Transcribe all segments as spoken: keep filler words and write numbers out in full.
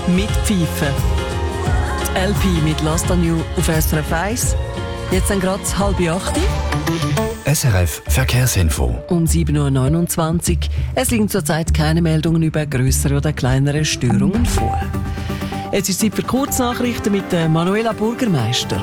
mitpfeifen. Die L P mit «Lost on You» auf S R F eins. Jetzt dann gerade halb acht. S R F Verkehrsinfo. Um sieben Uhr neunundzwanzig. Es liegen zurzeit keine Meldungen über grössere oder kleinere Störungen vor. Jetzt ist Zeit für Kurznachrichten mit Manuela Burgermeister.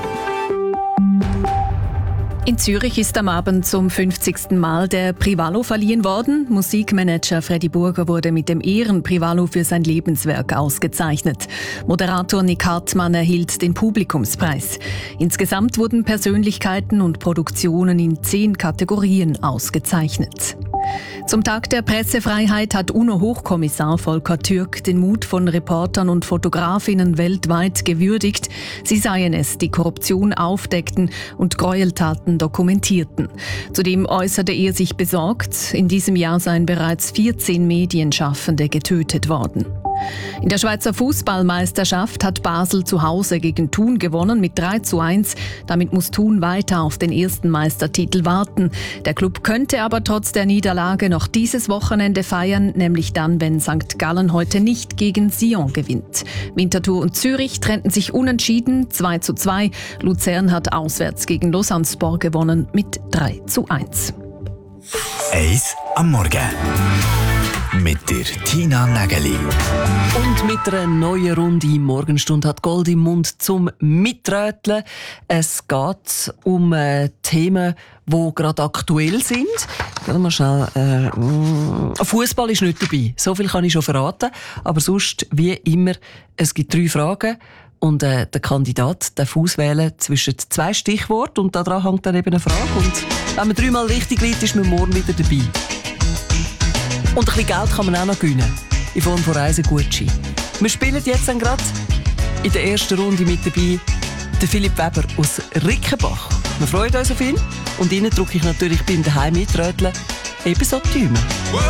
In Zürich ist am Abend zum fünfzigsten Mal der Privalo verliehen worden. Musikmanager Freddy Burger wurde mit dem Ehren-Privalo für sein Lebenswerk ausgezeichnet. Moderator Nick Hartmann erhielt den Publikumspreis. Insgesamt wurden Persönlichkeiten und Produktionen in zehn Kategorien ausgezeichnet. Zum Tag der Pressefreiheit hat UNO-Hochkommissar Volker Türk den Mut von Reportern und Fotografinnen weltweit gewürdigt. Sie seien es, die Korruption aufdeckten und Gräueltaten dokumentierten. Zudem äußerte er sich besorgt, in diesem Jahr seien bereits vierzehn Medienschaffende getötet worden. In der Schweizer Fußballmeisterschaft hat Basel zu Hause gegen Thun gewonnen mit drei zu eins. Damit muss Thun weiter auf den ersten Meistertitel warten. Der Klub könnte aber trotz der Niederlage noch dieses Wochenende feiern, nämlich dann, wenn Sankt Gallen heute nicht gegen Sion gewinnt. Winterthur und Zürich trennten sich unentschieden zwei zu zwei. Luzern hat auswärts gegen Lausanne-Sport gewonnen mit drei zu eins. Eins am Morgen. Mit der Tina Nägeli. Und mit einer neuen Runde im Morgenstunde hat Gold im Mund zum Mitröteln. Es geht um äh, Themen, die gerade aktuell sind. Gehen mal schnell. Äh, Fußball ist nicht dabei. So viel kann ich schon verraten. Aber sonst, wie immer, es gibt drei Fragen. Und äh, der Kandidat darf auswählen zwischen zwei Stichworten. Und daran hängt dann eben eine Frage. Und wenn man dreimal richtig liegt, ist man morgen wieder dabei. Und ein bisschen Geld kann man auch noch gewinnen. In Form von Reisegutschein. Wir spielen jetzt dann gerade in der ersten Runde mit dabei der Philipp Weber aus Rickenbach. Wir freuen uns auf ihn. Und Ihnen drücke ich natürlich beim Daheim mitröteln ebenso die Däume.